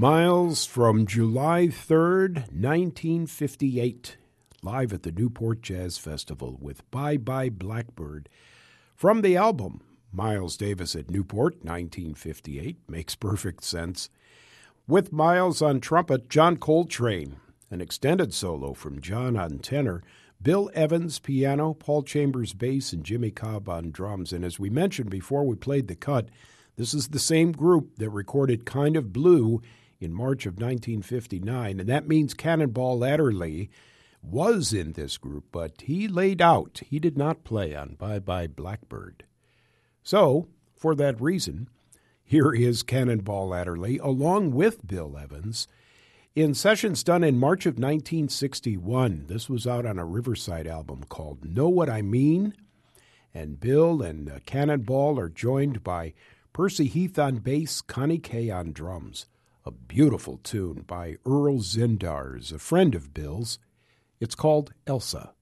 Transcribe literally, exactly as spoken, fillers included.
Miles from July third, nineteen fifty-eight, live at the Newport Jazz Festival with Bye Bye Blackbird. From the album, Miles Davis at Newport, nineteen fifty-eight, makes perfect sense. With Miles on trumpet, John Coltrane, an extended solo from John on tenor, Bill Evans piano, Paul Chambers bass, and Jimmy Cobb on drums. And as we mentioned before we played the cut, this is the same group that recorded Kind of Blue in March of nineteen fifty-nine, and that means Cannonball Adderley was in this group, but he laid out. He did not play on Bye Bye Blackbird. So, for that reason, here is Cannonball Adderley, along with Bill Evans, in sessions done in March of nineteen sixty-one. This was out on a Riverside album called Know What I Mean, and Bill and uh, Cannonball are joined by Percy Heath on bass, Connie Kay on drums. A beautiful tune by Earl Zindars, a friend of Bill's. It's called Elsa.